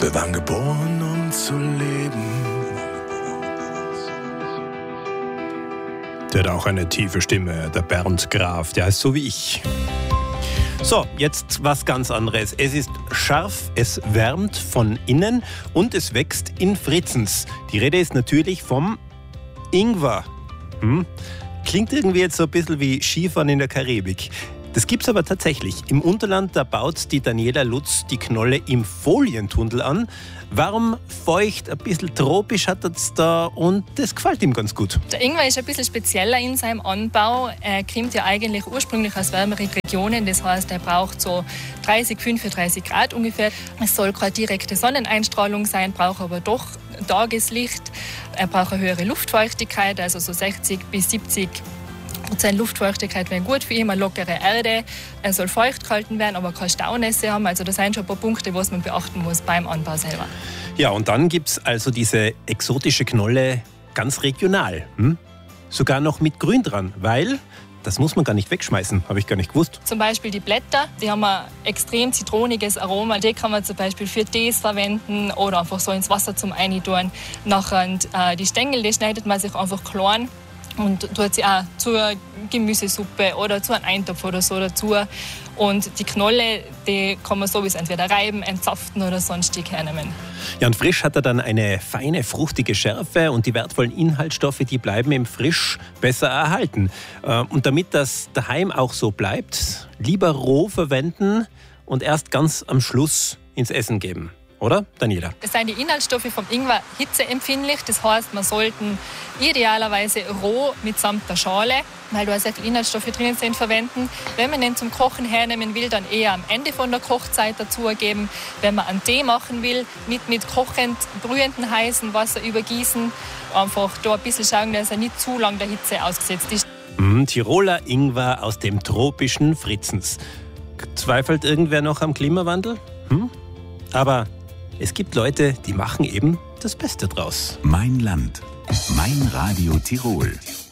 Wir waren geboren, um zu leben. Der hat auch eine tiefe Stimme, der Bernd Graf, der heißt so wie ich. So, jetzt was ganz anderes. Es ist scharf, es wärmt von innen und es wächst in Fritzens. Die Rede ist natürlich vom Ingwer. Klingt irgendwie jetzt so ein bisschen wie Skifahren in der Karibik. Das gibt's aber tatsächlich. Im Unterland, da baut die Daniela Lutz die Knolle im Folientunnel an. Warm, feucht, ein bisschen tropisch hat es da und das gefällt ihm ganz gut. Der Ingwer ist ein bisschen spezieller in seinem Anbau. Er kommt ja eigentlich ursprünglich aus wärmeren Regionen. Das heißt, er braucht so 35 Grad ungefähr. Es soll keine direkte Sonneneinstrahlung sein, braucht aber doch Tageslicht. Er braucht eine höhere Luftfeuchtigkeit, also so 60 bis 70% Luftfeuchtigkeit wäre gut für ihn, eine lockere Erde. Er soll feucht gehalten werden, aber keine Staunässe haben. Also das sind schon ein paar Punkte, was man beachten muss beim Anbau selber. Ja, und dann gibt es also diese exotische Knolle ganz regional. Sogar noch mit Grün dran, weil das muss man gar nicht wegschmeißen, habe ich gar nicht gewusst. Zum Beispiel die Blätter, die haben ein extrem zitroniges Aroma. Die kann man zum Beispiel für Tees verwenden oder einfach so ins Wasser zum Reintun. Nachher die Stängel, die schneidet man sich einfach klein und tut sie auch zur Gemüsesuppe oder zu einem Eintopf oder so dazu. Und die Knolle, die kann man sowieso entweder reiben, entsaften oder sonstig hernehmen. Ja, und frisch hat er dann eine feine, fruchtige Schärfe und die wertvollen Inhaltsstoffe, die bleiben im Frisch besser erhalten. Und damit das daheim auch so bleibt, lieber roh verwenden und erst ganz am Schluss ins Essen geben. Oder, Daniela? Es sind die Inhaltsstoffe vom Ingwer hitzeempfindlich. Das heißt, man sollten idealerweise roh mitsamt der Schale, weil da sehr viele Inhaltsstoffe drinnen sind, verwenden. Wenn man den zum Kochen hernehmen will, dann eher am Ende von der Kochzeit dazugeben. Wenn man einen Tee machen will, mit kochend, brühenden, heißen Wasser übergießen. Einfach da ein bisschen schauen, dass er nicht zu lange der Hitze ausgesetzt ist. Tiroler Ingwer aus dem tropischen Fritzens. Zweifelt irgendwer noch am Klimawandel? Aber es gibt Leute, die machen eben das Beste draus. Mein Land, mein Radio Tirol.